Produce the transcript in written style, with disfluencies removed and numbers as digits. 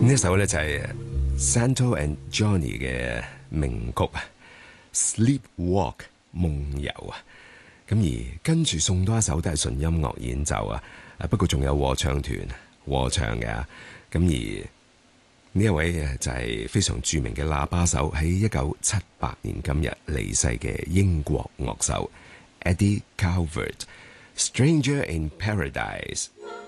呢一首咧就係 Santo and Johnny 嘅名曲啊， Sleepwalk 夢遊啊。咁而跟住送多一首都係純音樂演奏啊，不過仲有和唱團和唱嘅。咁而呢一位就係非常著名嘅喇叭手，喺1978年今日離世嘅英國樂手 Eddie Calvert， Stranger in Paradise。